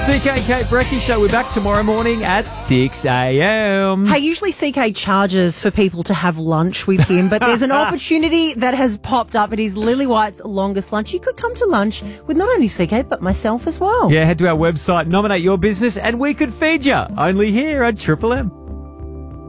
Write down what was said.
CK Kate Brecky Show. We're back tomorrow morning at 6 a.m. Hey, usually CK charges for people to have lunch with him, but there's an opportunity that has popped up. It is Lily White's longest lunch. You could come to lunch with not only CK, but myself as well. Yeah, head to our website, nominate your business, and we could feed you. Only here at Triple M.